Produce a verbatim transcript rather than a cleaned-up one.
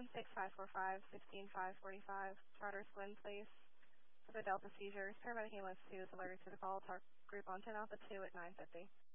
one six five four five, sixteen five forty-five, Charters Glen Place. For the Delta seizures, paramedic ambulance two is alerted to the call. Talk group on ten Alpha two at nine fifty.